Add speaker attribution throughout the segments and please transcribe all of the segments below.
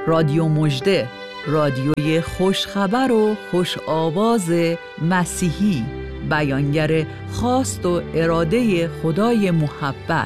Speaker 1: رادیو مژده، رادیوی خوشخبر و خوش آواز مسیحی، بیانگر خواست و اراده خدای محبت.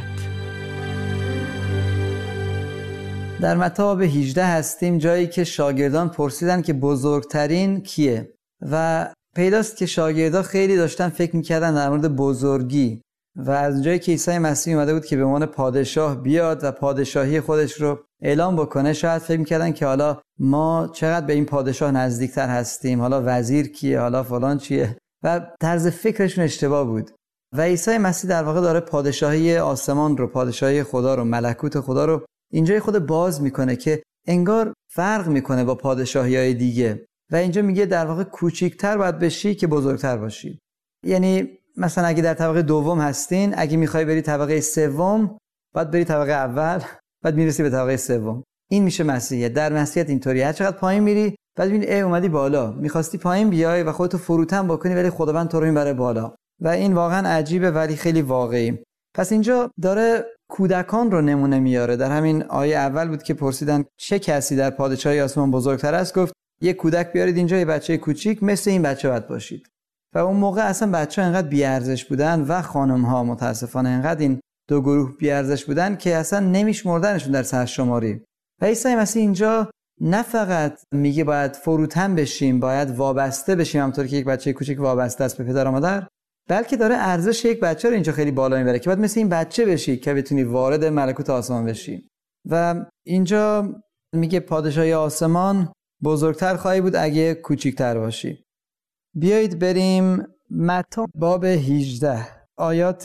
Speaker 2: در متی باب 18 هستیم، جایی که شاگردان پرسیدن که بزرگترین کیه و پیداست که شاگردان خیلی داشتن فکر میکردن در مورد بزرگی و از جایی که عیسی مسیح اومده بود که به عنوان پادشاه بیاد و پادشاهی خودش رو اعلام بکنه، شاید فکر میکردن که حالا ما چقدر به این پادشاه نزدیکتر هستیم، حالا وزیر کیه، حالا فلان چیه، و طرز فکرشون اشتباه بود. و عیسی مسیح در واقع داره پادشاهی آسمان رو، پادشاهی خدا رو، ملکوت خدا رو اینجای خود باز میکنه که انگار فرق میکنه با پادشاهی‌های دیگه و اینجا میگه در واقع کوچیک‌تر باید بشی که بزرگتر باشی. یعنی مثلا اگه در طبقه دوم هستین، اگه میخوای بری طبقه سوم، باید بری طبقه اول، بعد میرسی به طبقه سوم. این میشه مسیحیت. در مسیحیت اینطوری، هر چقدر پایین میری بعد میبینی اومدی بالا، میخواستی پایین بیای و خودتو فروتن بکنی، ولی خداوند تو رو میبره بالا و این واقعا عجیبه ولی خیلی واقعی. پس اینجا داره کودکان رو نمونه میاره. در همین آیه اول بود که پرسیدن چه کسی در پادشاهی آسمان بزرگتر است، گفت یک کودک بیارید اینجا، یه بچه کوچیک مثل این بچه باید باشید. و اون موقع اصلا بچه‌ها انقدر بی‌ارزش بودن و خانم‌ها متاسفانه انقدر این دو گروه بی‌ارزش بودن که اصلا نمیشمردنشون در سرشماری. و عیسی مسیح اینجا نه فقط میگه باید فروتن بشیم، باید وابسته بشیم همونطور که یک بچه کوچیک وابسته است به پدر و مادر، بلکه داره ارزش یک بچه رو اینجا خیلی بالا میبره که باید مثل این بچه بشی که بتونی وارد ملکوت آسمان بشی. و اینجا میگه پادشاهی آسمان بزرگتر خواهی بود اگه کوچیکتر باشی. بیایید بریم متی باب 18 آیات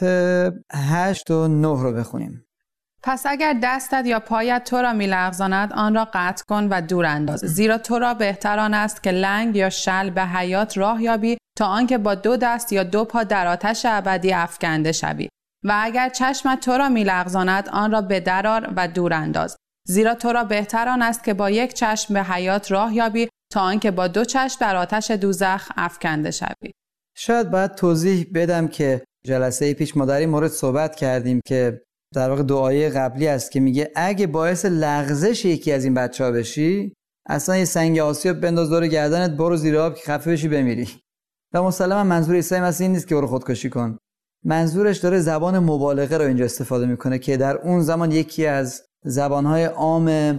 Speaker 2: 8 و 9 رو بخونیم.
Speaker 3: پس اگر دستت یا پایت تو را می‌لغزاند، آن را قطع کن و دور انداز، زیرا تو را بهتر آن است که لنگ یا شل به حیات راه یابی تا آنکه با 2 دست یا 2 پا در آتش ابدی افکنده شوی. و اگر چشمت تو را می‌لغزاند، آن را به درآر و دور انداز، زیرا تو را بهتر آن است که با 1 چشم به حیات راه یابی تا آنکه با 2 چشم در آتش دوزخ افکنده شوی.
Speaker 2: شاید باید توضیح بدم که جلسه پیش ما در این مورد صحبت کردیم که در واقع دعای قبلی است که میگه اگه باعث لغزش یکی از این بچه‌ها بشی، اصلا یه سنگ آسیاب بنداز دور گردنت، برو زیر آب که خفه بشی بمیری. و مسلما منظور عیسی مسیح نیست که برو خودکشی کن. منظورش داره زبان مبالغه رو اینجا استفاده میکنه که در اون زمان یکی از زبانهای عام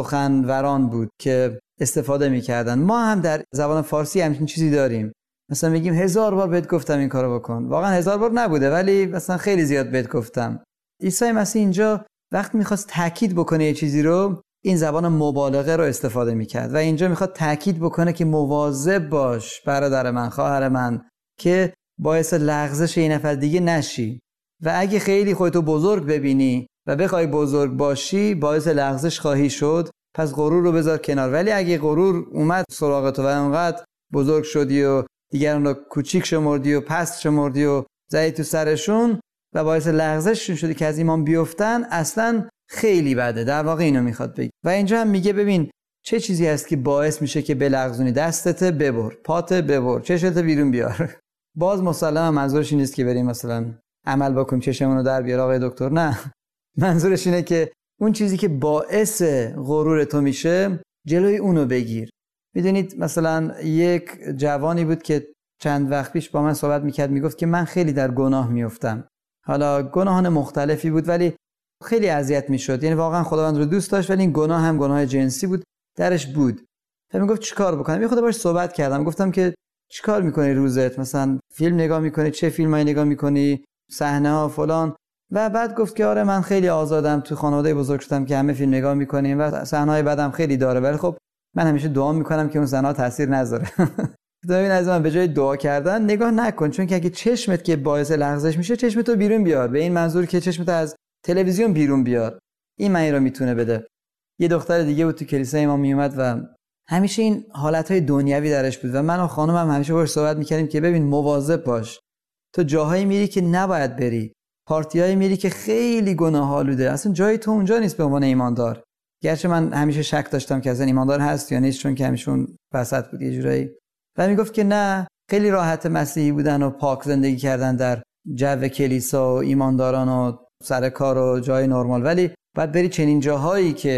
Speaker 2: سخنوران بود که استفاده میکردن. ما هم در زبان فارسی همچین چیزی داریم. مثلا میگیم 1000 بار بهت گفتم این کارو بکن. واقعا 1000 بار نبوده ولی مثلا خیلی زیاد بهت گفتم. عیسی مسیح اینجا وقتی میخواست تاکید بکنه یه چیزی رو، این زبان مبالغه رو استفاده میکرد و اینجا میخواد تاکید بکنه که مواظب باش برادر من، خواهر من، که باعث لغزش یه نفر دیگه نشی. و اگه خیلی خودتو بزرگ ببینی و بخوای بزرگ باشی، باعث لغزش خواهی شد، پس غرور رو بذار کنار. ولی اگه غرور اومد سراغ تو و اونقدر بزرگ شدی و دیگران رو کوچیک شمردی و پست شمردی و زدی تو سرشون و باعث لغزششون شدی که از ایمان بیفتن، اصلا خیلی بده. در واقع اینو میخواد بگه. و اینجا هم میگه ببین چه چیزی هست که باعث میشه که بلغزونی. دستت ببر، پات ببر، چشمت بیرون بیار. باز مسلما منظورش این نیست که بریم مثلا عمل بکنیم چشممون رو در بیار آقای دکتر، نه. منظورش اینه که اون چیزی که باعث غرور تو میشه جلوی اونو بگیر. میدونید مثلا یک جوانی بود که چند وقت پیش با من صحبت میکرد، میگفت که من خیلی در گناه میافتم. حالا گناهان مختلفی بود ولی خیلی اذیت میشد. یعنی واقعا خداوند رو دوست داشت ولی این گناه هم گناه جنسی بود درش بود. تا میگفت چیکار بکنم؟ یه خود باهاش صحبت کردم، گفتم که چیکار میکنی روزت؟ مثلا فیلم نگاه میکنی؟ چه فیلمایی نگاه میکنی؟ صحنه ها فلان. و بعد گفت که آره من خیلی آزادم، تو خانواده بزرگ شدم که همه فیلم نگاه میکنیم و صحنه‌های بدم خیلی داره، ولی خب من همیشه دعا میکنم که اون صحنه‌ها تاثیر نذاره. ببین از من به جای دعا کردن نگاه نکن، چون که اگه چشمت که باعث لغزش میشه، چشمتو بیرون بیار. به این منظور که چشمت از تلویزیون بیرون بیار. این معنی رو میتونه بده. یه دختر دیگه بود تو کلیسای ما میومد و همیشه این حالتهای دنیوی درش بود و من و خانمم همیشه باهاش صحبت میکردیم که ببین مواظب باش. تو جاهایی میری که نباید بری. پارتیایی میری که خیلی گناه‌آلوده. اصلا جای تو اونجا نیست به عنوان ایماندار. گرچه من همیشه شک داشتم که اصلا ایماندار هست یا نیست، چون که همیشه اون وسط بود یه جورایی. و میگفت که نه، خیلی راحت مسیحی بودن و پاک زندگی کردن در جو کلیسا و ایمانداران و سر کار و جای نرمال، ولی بعد بری چنین جاهایی که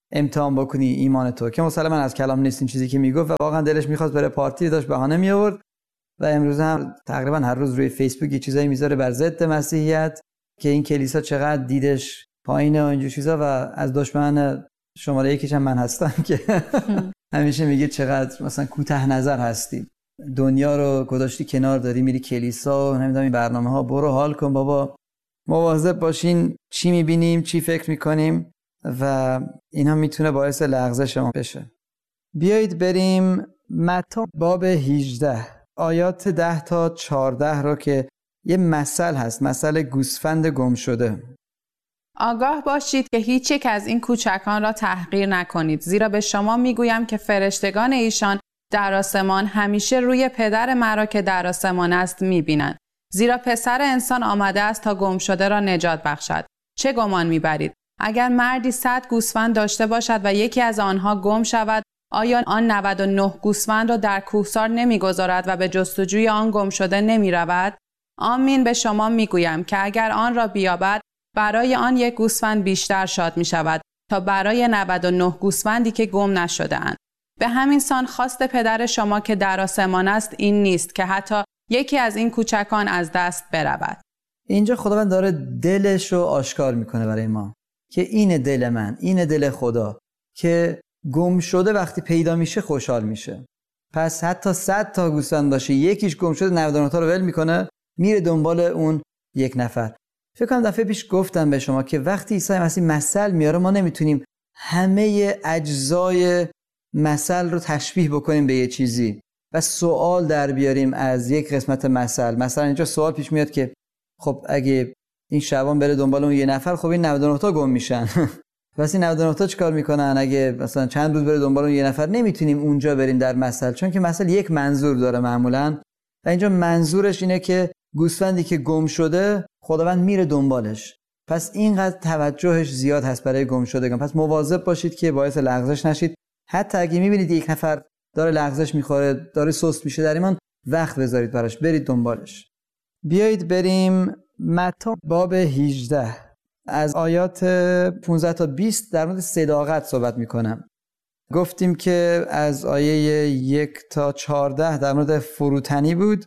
Speaker 2: امتحان بکنی ایمان تو، که مسلما از کلام نیست این چیزی که میگفت و واقعا دلش میخواست بره پارتی، داشت بهانه می آورد و امروز هم تقریبا هر روز روی فیسبوک یه چیزایی میذاره بر ضد مسیحیت که این کلیسا چقدر دیدش پایینه و اینجور چیزا، و از دشمن شماره یکیش هم من هستم که همیشه میگه چقدر مثلا کوتاه نظر هستی، دنیا رو گذاشتی کنار، داری میری کلیسا و نمیدونم این برنامه‌ها، برو حال کن بابا، مواظب باشین چی میبینیم، چی فکر میکنیم و اینا میتونه باعث لغزش ما بشه. بیایید بریم متی باب 18 آیات 10 تا 14 رو که یه مثل هست، مثل گوسفند گم شده.
Speaker 3: آگاه باشید که هیچ یک از این کوچکان را تحقیر نکنید، زیرا به شما میگویم که فرشتگان ایشان در آسمان همیشه روی پدر مرا که در آسمان است میبینند. زیرا پسر انسان آمده است تا گم شده را نجات بخشد. چه گمان میبرید؟ اگر مردی 100 گوسفند داشته باشد و یکی از آنها گم شود، آیا آن 99 گوسفند را در کوهسار نمیگذارد و به جستجوی آن گم شده نمیرود؟ آمین به شما میگویم که اگر آن را بیابد، برای آن یک گوسفند بیشتر شاد میشود تا برای 99 گوسفندی که گم نشده اند. به همین سان خواست پدر شما که در آسمان است این نیست که حتی یکی از این کوچکان از دست برود.
Speaker 2: اینجا خداوند داره دلش رو آشکار میکنه برای ما که این دل من، این دل خدا که گم شده وقتی پیدا میشه خوشحال میشه. پس حتی 100 تا گوسفند باشه، یکیش گم شده 99 تا رو ول میکنه، میره دنبال اون یک نفر. فکر کنم دفعه پیش گفتم به شما که وقتی عیسی مسیح مثل میاره ما نمیتونیم همه اجزای مثل رو تشبیه بکنیم به یه چیزی و سوال در بیاریم از یک قسمت مثل. مثلا اینجا سوال پیش میاد که خب اگه این شبان بره دنبال اون یه نفر، خب این 99 تا گم میشن پس این 99 تا چیکار میکنن؟ اگه مثلا چند روز بره دنبال اون یه نفر، نمیتونیم اونجا بریم در مثل، چون که مثل یک منظور داره معمولا و اینجا منظورش اینه که گوسفندی که گم شده خداوند میره دنبالش. پس اینقدر توجهش زیاد هست برای گم شدگان. پس مواظب باشید که باعث لغزش نشید. حتی اگه میبینید یک نفر داره لغزش میخوره، داره سست میشه در ایمان، وقت بذارید براش، برید دنبالش. بیایید بریم متی باب 18 از آیات 15 تا 20 در مورد صداقت صحبت میکنم. گفتیم که از آیه 1 تا 14 در مورد فروتنی بود،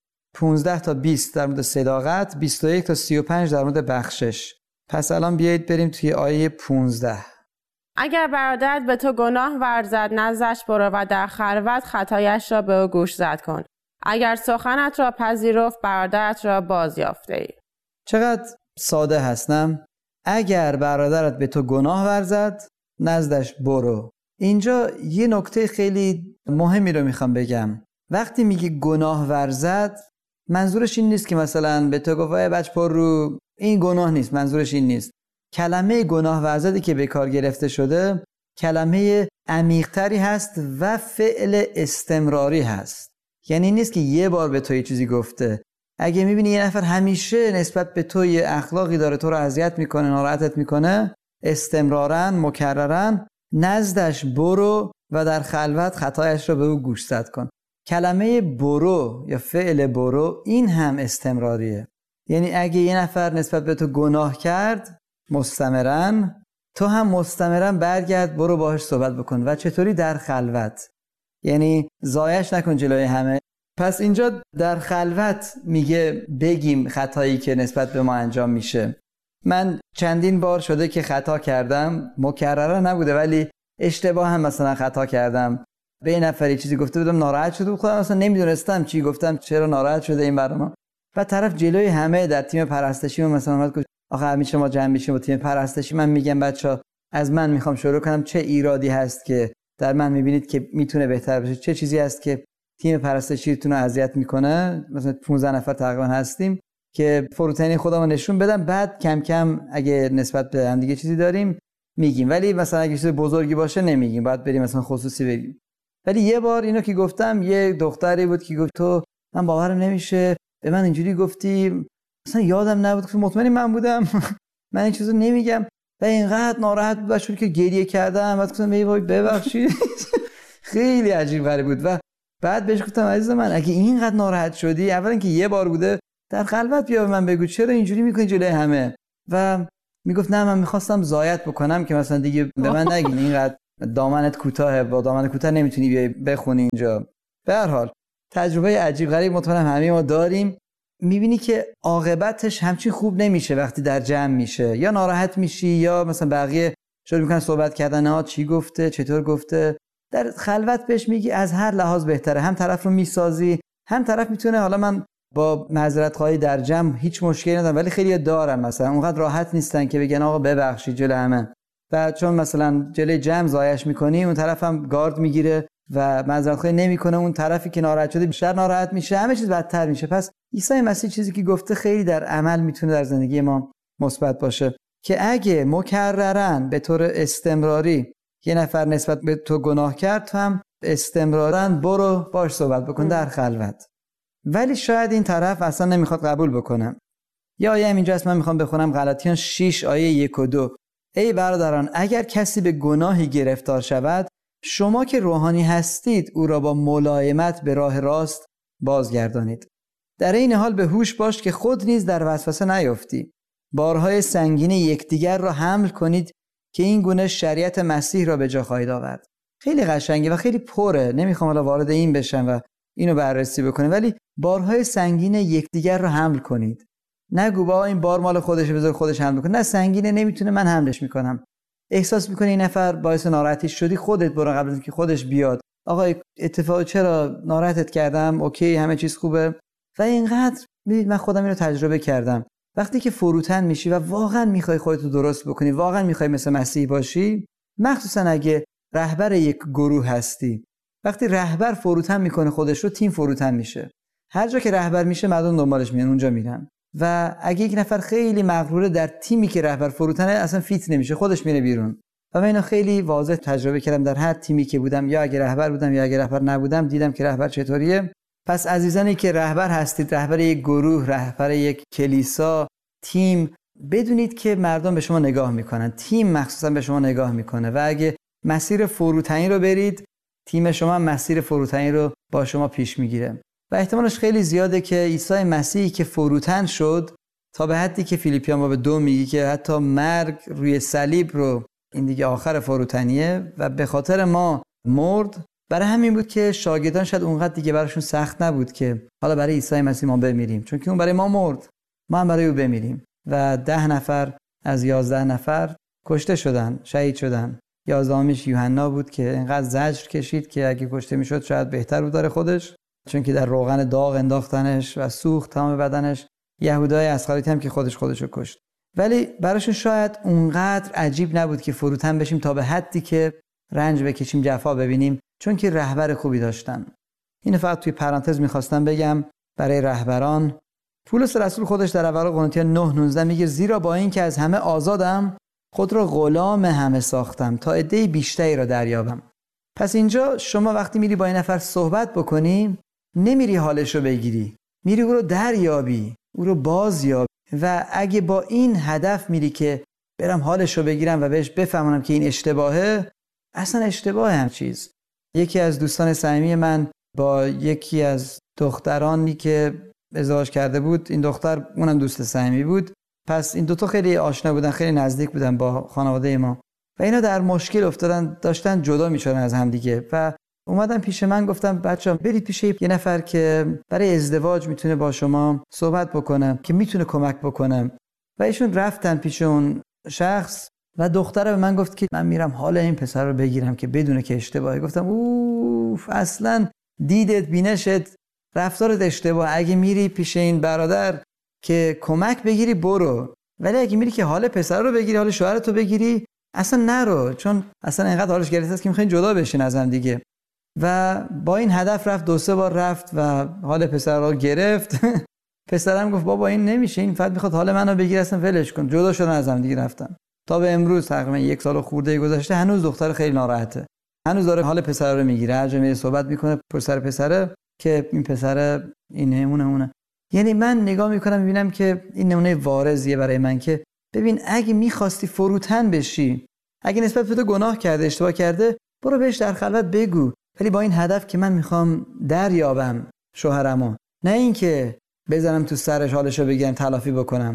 Speaker 2: 15 تا 20 در مورد صداقت، 21 تا 35 در مورد بخشش. پس الان بیایید بریم توی آیه 15.
Speaker 4: اگر برادرت به تو گناه ورزد، نزدش برو و در خلوت خطایش را به او گوش زد کن. اگر سخنت را پذیرفت، برادرت را بازیافته ای.
Speaker 2: چقدر ساده هستم. اگر برادرت به تو گناه ورزد، نزدش برو. اینجا یه نکته خیلی مهمی رو میخوام بگم. وقتی میگه گناه ورزد، منظورش این نیست که مثلا به تو گفت بچه پر رو، این گناه نیست. منظورش این نیست. کلمه گناه ورزدی که به کار گرفته شده کلمه عمیق‌تری هست و فعل استمراری هست. یعنی نیست که یه بار به تو یه چیزی گفته. اگه میبینی یه نفر همیشه نسبت به تو یه اخلاقی داره، تو رو اذیت میکنه، ناراحتت میکنه، استمرارن، مکررن، نزدش برو و در خلوت خطایش رو به او گوشزد کن. کلمه برو یا فعل برو این هم استمراریه. یعنی اگه یه نفر نسبت به تو گناه کرد مستمرن، تو هم مستمرن برگرد، برو باهاش صحبت بکن. و چطوری؟ در خلوت. یعنی ضایعش نکن جلوی همه. پس اینجا در خلوت میگه بگیم خطایی که نسبت به ما انجام میشه. من چندین بار شده که خطا کردم، مکرره نبوده ولی اشتباه هم مثلا خطا کردم، به این نفری چیزی گفته بودم ناراحت شده بود، خودم اصلا نمیدونستم چی گفتم، چرا ناراحت شده این برام. و طرف جلوی همه در تیم پرستشی مثلا اومد گفت آخه همیشه ما جمع میشیم با تیم پرستشی، من میگم بچا از من میخوام شروع کنم، چه ایرادی هست که در من میبینید که میتونه بهتر بشه، چه چیزی هست که تیم پرستشیتون رو اذیت میکنه. مثلا 15 نفر تقریبا هستیم که فروتنی خودمو نشون بدم، بعد کم کم اگه نسبت به هم دیگه چیزی داریم میگیم، ولی مثلا اگه چیز بزرگی باشه نمیگیم، بعد بریم مثلا خصوصی بگیم. ولی یه بار اینو که گفتم، یه دختری بود که گفت تو من باورم نمیشه به من اینجوری گفتی، مثلا یادم نبود که مطمئنی من بودم من این چیزو نمیگم. و اینقدر ناراحت بود شد که گریه کردم، بعد گفتم ای وای ببخشید خیلی عجیب غریب بود. و بعد بهش گفتم عزیز من اگه اینقدر ناراحت شدی، اولا که یه بار بوده، در خلوت بیا به من بگو چرا اینجوری میکنی جلوی همه. و میگفت نه من میخواستم زایت بکنم که مثلا دیگه به من نگین اینقدر دامنت کوتاهه، با دامن کوتاه نمیتونی بیای بخونی اینجا. به هر حال تجربه عجیب غریب مطمئنم همه ما داریم. میبینی که عاقبتش همچین خوب نمیشه وقتی در جمع میشه، یا ناراحت میشی یا مثلا بقیه شروع میکنن صحبت کردن ها چی گفته چطور گفته. در خلوت بهش میگی از هر لحاظ بهتره، هم طرف رو میسازی، هم طرف میتونه، حالا من با معذرت خواهی در جمع هیچ مشکلی ندارم ولی خیلی دارن مثلا اونقدر راحت نیستن که بگن آقا ببخشید جلوی همه، و چون مثلا جلوی جمع زایش میکنی اون طرف هم گارد میگیره و معذرت خواهی نمیکنه، اون طرفی که ناراحت شده بیشتر ناراحت میشه، همه چیز بدتر میشه. پس عیسی مسیح چیزی که گفته خیلی در عمل میتونه در زندگی ما مثبت باشه که اگه مکررن به طور استمراری یه نفر نسبت به تو گناه کرد، تو هم استمرارا برو باش صحبت بکن در خلوت. ولی شاید این طرف اصلا نمیخواد قبول بکنه. یا آیه اینجا هست، من میخوام بخونم غلاطیان 6 آیه 1 و 2. ای برادران اگر کسی به گناهی گرفتار شود، شما که روحانی هستید او را با ملایمت به راه راست بازگردانید. در این حال به هوش باش که خود نیز در وسوسه نیفتی. بارهای سنگین یکدیگر را حمل کنید که این گونه شریعت مسیح را به جا خواهید آورد. خیلی قشنگه و خیلی پره، نمیخوام حالا وارد این بشم و اینو بررسی بکنیم، ولی بارهای سنگین یکدیگر را حمل کنید. نگو با این بار مال خودشه بذار خودش حمل کنه، نه سنگینه نمیتونه من حملش میکنم. احساس میکنی این نفر باعث ناراحتی شدی، خودت برو قبل از اینکه خودش بیاد آقا اتفاق چرا ناراحتت کردم، اوکی همه چیز خوبه. و اینقدر میدید من خودم اینو تجربه کردم، وقتی که فروتن میشی و واقعا میخوای خودت رو درست بکنی، واقعا میخوای مثل مسیح باشی، مخصوصا اگه رهبر یک گروه هستی، وقتی رهبر فروتن میکنه خودش رو، تیم فروتن میشه. هر جا که رهبر میشه مردم دنبالش میان، اونجا میرن. و اگه یک نفر خیلی مغروره در تیمی که رهبر فروتنه، اصلا فیت نمیشه، خودش میره بیرون. و من اینو خیلی واضح تجربه کردم در هر تیمی که بودم، یا اگه رهبر بودم یا اگه رهبر نبودم، دیدم که رهبر چطوریه. پس عزیزانی که رهبر هستید، رهبر یک گروه، رهبر یک کلیسا، تیم، بدونید که مردم به شما نگاه میکنن، تیم مخصوصا به شما نگاه میکنه و اگه مسیر فروتنی رو برید، تیم شما مسیر فروتنی رو با شما پیش میگیره. و احتمالش خیلی زیاده که عیسی مسیحی که فروتن شد، تا به حدی که فیلیپیان باب 2 میگه که حتی مرگ روی صلیب رو، این دیگه آخر فروتنیه و به خاطر ما مرد. برای همین بود که شاگردان شاید اونقدر دیگه براشون سخت نبود که حالا برای عیسی مسیح ما بمیریم، چون که اون برای ما مرد، ما هم برای او بمیریم. و 10 نفر از 11 نفر کشته شدن، شهید شدن. 11میش یوحنا بود که اینقدر زجر کشید که اگه کشته میشد شاید بهتر بود داره خودش، چون که در روغن داغ انداختنش و سوخت تمام بدنش. یهودای اسخریتی هم که خودشو کشت. ولی براشون شاید اونقدر عجیب نبود که فروتن بشیم تا به حدی که رنج بکشیم، جفا ببینیم، چون که رهبر خوبی داشتن. اینو فقط توی پرانتز میخواستم بگم برای رهبران. پولس رسول خودش در اول قرنتیان 9:19 میگه زیرا با این که از همه آزادم، خود را غلام همه ساختم تا عده بیشتری را دریابم. پس اینجا شما وقتی میری با این نفر صحبت بکنی، نمیری حالش رو بگیری، میری او رو دریابی، او رو بازیابی. و اگه با این هدف میری که برم حالش رو بگیرم و بهش بفهمونم که این اشتباهه، اصلا اشتباهه هم چیز. یکی از دوستان صمیمی من با یکی از دخترانی که ازدواج کرده بود، این دختر اونم دوست صمیمی بود، پس این دوتا خیلی آشنا بودن، خیلی نزدیک بودن با خانواده ما و اینا در مشکل افتادن، داشتن جدا میشدن از هم دیگه. و اومدن پیش من، گفتم بچه‌ها برید پیش یه نفر که برای ازدواج میتونه با شما صحبت بکنه، که میتونه کمک بکنه. و ایشون رفتن پیش اون شخص و دختره به من گفت که من میرم حال این پسر رو بگیرم که بدونه که اشتباهه. گفتم اوف، اصلا دیدت، بینشت، رفتارت اشتباه. اگه میری پیش این برادر که کمک بگیری برو، ولی اگه میری که حال پسر رو بگیری، حال شوهرت رو بگیری، اصلا نرو، چون اصلا اینقدر حالش گرفته است که میخواین جدا بشین از هم دیگه. و با این هدف رفت، 2-3 بار رفت و حال پسر رو گرفت. پسرم گفت بابا این نمیشه، این فقط میخواد حال منو بگیره، اصلا ولش کن. جدا شدن از هم دیگه رفتن. تا به امروز تقریبا 1 سال خورده گذشته، هنوز دختر خیلی ناراحته، هنوز داره حال پسر رو میگیره، هر جا میره صحبت میکنه پسره که این پسر این نمونه. یعنی من نگاه میکنم میبینم که این نمونه وارزیه برای من که ببین اگه میخواستی فروتن بشی، اگه نسبت به تو گناه کرده، اشتباه کرده، برو بهش در خلوت بگو، ولی با این هدف که من میخوام دریابم شوهرمو، نه اینکه بزنم تو سرش حالشو بگیرم تلافی بکنم.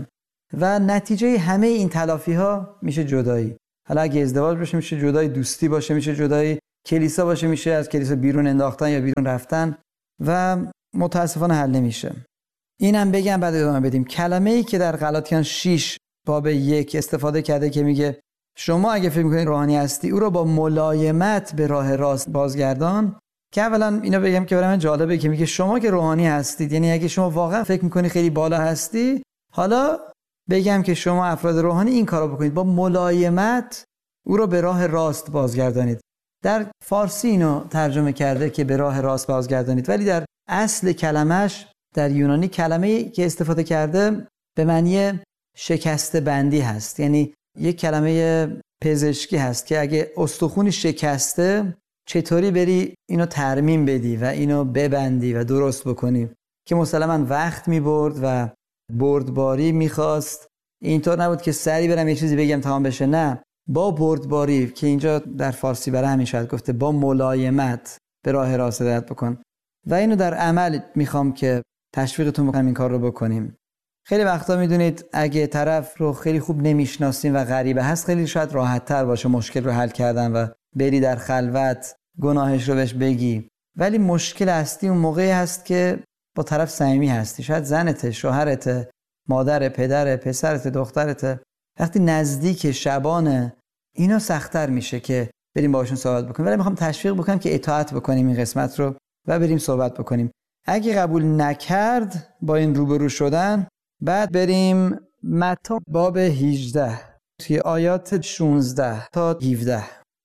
Speaker 2: و نتیجه همه این تلافی ها میشه جدایی. حالا اگه ازدواج باشه میشه جدایی، دوستی باشه میشه جدایی، کلیسا باشه میشه از کلیسا بیرون انداختن یا بیرون رفتن و متاسفانه حل نمیشه. اینم بگم بعد ادامه بدیم. کلمه‌ای که در غلاطیان 6 باب 1 استفاده کرده که میگه شما اگه فکر می‌کنید روحانی هستی او رو با ملایمت به راه راست بازگردان، که اولا اینو بگم که برای من جالبه که میگه شما که روحانی هستید، یعنی اگه شما واقعا فکر می‌کنید خیلی بالا هستی، حالا بگم که شما افراد روحانی این کارو بکنید، با ملایمت او رو به راه راست بازگردانید. در فارسی اینو ترجمه کرده که به راه راست بازگردانید، ولی در اصل کلمش در یونانی کلمه‌ای که استفاده کرده به معنی شکسته بندی هست. یعنی یک کلمه پزشکی هست که اگه استخونی شکسته چطوری بری اینو ترمیم بدی و اینو ببندی و درست بکنی، که مسلماً وقت می‌برد و بردباری می‌خواست. اینطور نبود که سری برم یه چیزی بگم تمام بشه، نه، با بردباری که اینجا در فارسی برای همین شاید گفته با ملایمت به راه راست هدایت بکن. و اینو در عمل میخوام که تشویقتون بکنم این کار رو بکنیم. خیلی وقتا میدونید اگه طرف رو خیلی خوب نمیشناسین و غریبه هست، خیلی شاید راحت تر باشه مشکل رو حل کردن و بری در خلوت گناهش رو بهش بگی. ولی مشکل اصلی اون موقعی هست که با طرف صمیمی هستی، شاید زنته، شوهرته، مادر، پدر، پسرت، دخترته. وقتی نزدیک شبانه اینا سخت‌تر میشه که بریم باهاشون صحبت بکنیم. ولی میخوام تشویق بکنم که اطاعت بکنیم این قسمت رو و بریم صحبت بکنیم. اگه قبول نکرد با این روبرو شدن، بعد بریم متی باب 18 توی آیات 16 تا 17.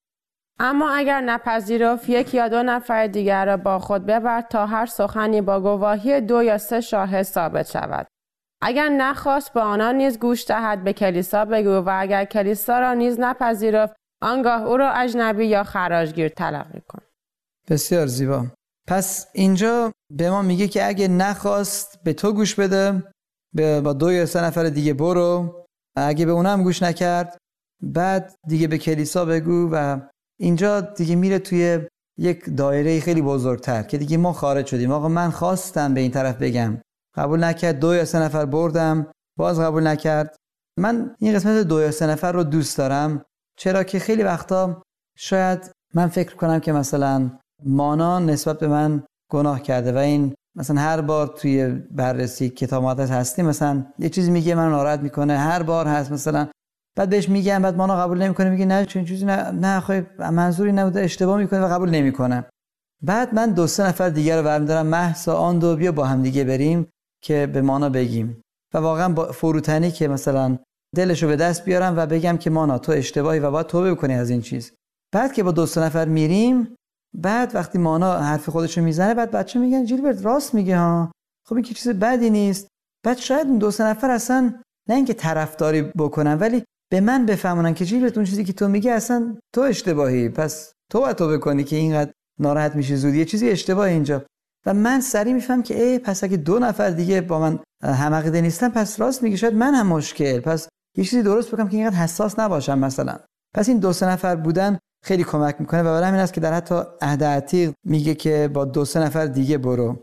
Speaker 4: اما اگر نپذیرفت، یک یا دو نفر دیگر را با خود ببر تا هر سخنی با گواهی 2 یا 3 شاهد ثابت شود. اگر نخواست به آنان نیز گوش دهد، به کلیسا بگو، و اگر کلیسا را نیز نپذیرفت، آنگاه او را اجنبی یا خراجگیر تلقی کن.
Speaker 2: بسیار زیبا. پس اینجا به ما میگه که اگه نخواست به تو گوش بده، با 2 یا 3 نفر دیگه برو، اگه به اونم گوش نکرد بعد دیگه به کلیسا بگو. و اینجا دیگه میره توی یک دایره خیلی بزرگتر که دیگه ما خارج شدیم. آقا من خواستم به این طرف بگم، قبول نکرد، 2 یا 3 نفر بردم، باز قبول نکرد. من این قسمت 2 یا 3 نفر رو دوست دارم، چرا که خیلی وقتا شاید من فکر کنم که مثلا مانا نسبت به من گناه کرده و این مثلا هر بار توی بررسی کتاب مقدس هستیم مثلا یه چیزی میگه من ناراحت میکنه، هر بار هست مثلا، بعد بهش میگم، بعد مانا قبول نمیکنه، میگه نه چون چیزی نه خب منظوری نبوده، اشتباه میکنه و قبول نمیکنه. بعد من 2 3 نفر دیگه رو برمی‌دارم، مهسا آن دو بیا با هم دیگه بریم که به مانا بگیم و واقعا با فروتنی که مثلا دلشو به دست بیارم و بگم که مانا تو اشتباهی و باید توبه بکنی از این چیز. بعد که با 2 3 نفر میریم، بعد وقتی مانا حرف خودشو میزنه، بعد بچه میگن جیلبرت راست میگه ها، خب این که چیز بدی نیست. بعد شاید اون 2 3 نفر اصلا نه اینکه طرفداری بکنن، ولی به من بفهمونن که جیلبرت اون چیزی که تو میگی اصلا تو اشتباهی، پس تو باید توبه کنی که اینقدر ناراحت میشی زود، یه چیزی اشتباه اینجا. و من سریع میفهم که پس اگه 2 نفر دیگه با من هم عقیده نیستن، پس راست میگه، شاید من هم مشکل، پس یه چیزی درست بکنم که اینقدر حساس نباشم مثلا. پس این 2 3 نفر بودن خیلی کمک میکنه و برای همین است که در حتی عهد عتیق میگه که با 2 3 نفر دیگه برو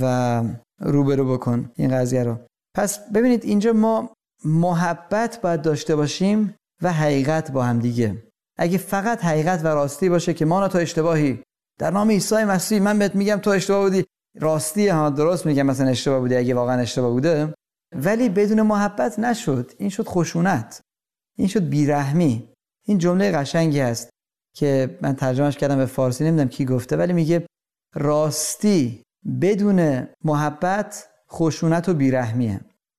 Speaker 2: و روبرو بکن این قضیه رو. پس ببینید اینجا ما محبت باید داشته باشیم و حقیقت با هم دیگه. اگه فقط حقیقت و راستی باشه که ما تو اشتباهی، در نام عیسی مسیح من بهت میگم تو اشتباه بودی، راستی ها درست میگم مثلا اشتباه بودی اگه واقعا اشتباه بوده، ولی بدون محبت نشد، این شد خشونت، این شد بیرحمی. این جمله قشنگی هست که من ترجمهش کردم به فارسی، نمیدونم کی گفته، ولی میگه راستی بدون محبت خشونت و بیرحمیه،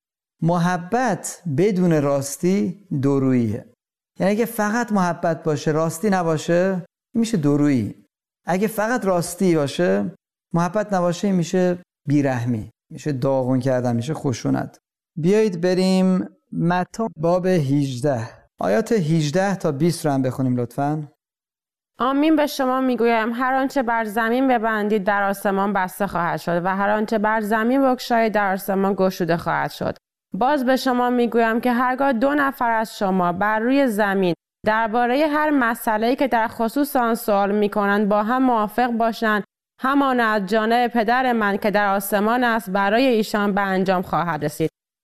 Speaker 2: محبت بدون راستی دوروییه. یعنی اگه فقط محبت باشه راستی نباشه میشه دورویی، اگه فقط راستی باشه محبت نباشه میشه بیرحمی، میشه داغون کردن، میشه خشونت. بیایید بریم متی باب 18 آیات 18 تا 20 رو هم بخونیم لطفاً.
Speaker 4: آمین به شما میگویم هر آنچه بر زمین ببندید در آسمان بسته خواهد شد و هر آنچه بر زمین بگشایید در آسمان گشوده خواهد شد. باز به شما میگویم که هرگاه 2 نفر از شما بر روی زمین درباره هر مسئله‌ای که در خصوص آن سوال میکنند با هم موافق باشند، همان از جانب پدر من که در آسمان است برای ایشان به انجام خواهد رسید.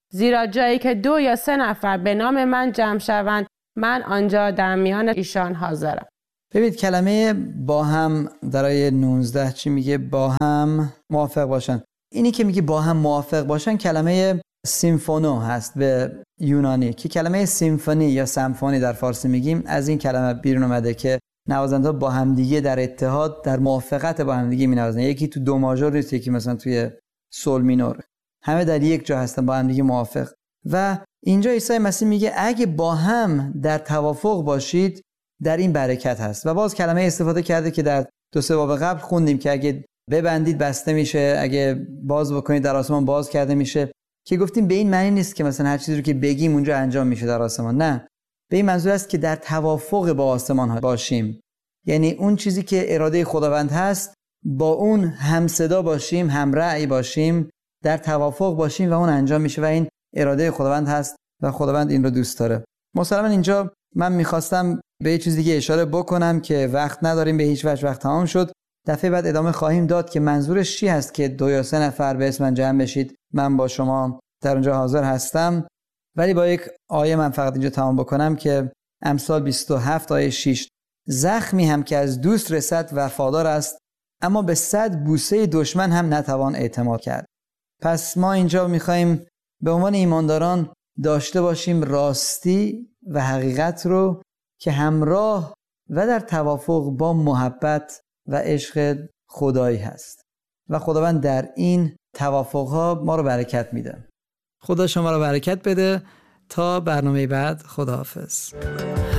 Speaker 4: زیرا جایی که 2 یا 3 نفر به نام من جمع شوند، من آنجا در میان ایشان حاضرم.
Speaker 2: ببینید کلمه با هم در آیه 19 چی میگه؟ با هم موافق باشن. اینی که میگه با هم موافق باشن کلمه سیمفونو هست به یونانی، که کلمه سیمفونی یا سمفونی در فارسی میگیم از این کلمه بیرون اومده که نوازنده با همدیگه در اتحاد، در موافقت با همدیگه مینوازن. یکی تو دو ماژور نیست، یکی مثلا توی سول مینور، همه در یک جا هستن با همدیگه موافق. و اینجا عیسی مسیح میگه اگه با هم در توافق باشید در این برکت هست. و باز کلمه استفاده کرده که در 2-3 باب قبل خوندیم که اگه ببندید بسته میشه، اگه باز بکنید در آسمان باز کرده میشه، که گفتیم به این معنی نیست که مثلا هر چیزی رو که بگیم اونجا انجام میشه در آسمان. نه، به این منظور است که در توافق با آسمان ها باشیم، یعنی اون چیزی که اراده خداوند هست با اون هم صدا باشیم، هم رأی باشیم، در توافق باشیم و اون انجام میشه و این اراده خداوند هست و خداوند این رو دوست داره. مسلماً اینجا من میخواستم به یه چیز دیگه اشاره بکنم که وقت نداریم، به هیچ وجه وقت تمام شد. دفعه بعد ادامه خواهیم داد که منظورش چی هست که 2 یا 3 نفر به اسم من جمع بشید، من با شما در اونجا حاضر هستم. ولی با یک آیه من فقط اینجا تمام بکنم که امثال 27 آیه 6: زخمی هم که از دوست رسد وفادار است، اما به 100 بوسه دشمن هم نتوان اعتماد کرد. پس ما اینجا میخوایم به عنوان ایمانداران داشته باشیم راستی و حقیقت رو که همراه و در توافق با محبت و عشق خدایی هست و خداوند در این توافقها ما رو برکت میده. خدا شما رو برکت بده. تا برنامه بعد، خداحافظ.